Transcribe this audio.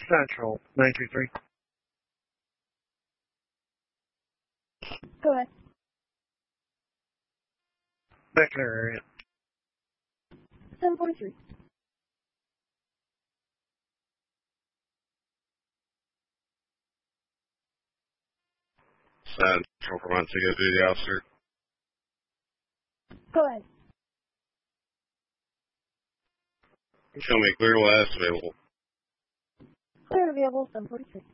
Central, 923. Go ahead. Beckner area. 743. Central for 1 to go do the officer. Go ahead. Show me clear west available. Clear available, 743.